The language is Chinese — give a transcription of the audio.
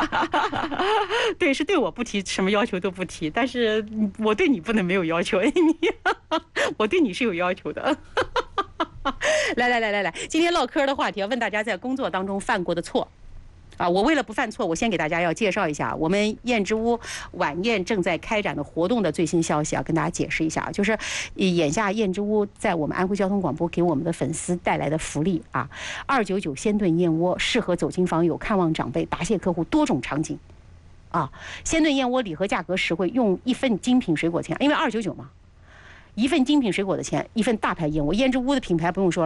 对，是对我不提什么要求都不提，但是我对你不能没有要求，我对你是有要求的。来，今天唠嗑的话题要问大家在工作当中犯过的错。我为了不犯错，我先给大家要介绍一下我们燕之屋晚宴正在开展的活动的最新消息，跟大家解释一下，就是眼下燕之屋在我们安徽交通广播给我们的粉丝带来的福利299鲜炖燕窝，适合走亲访友、看望长辈、答谢客户多种场景。鲜炖燕窝礼盒价格实惠，用一份精品水果钱，因为299嘛，一份精品水果的钱，一份大牌燕窝。燕之屋的品牌不用说了。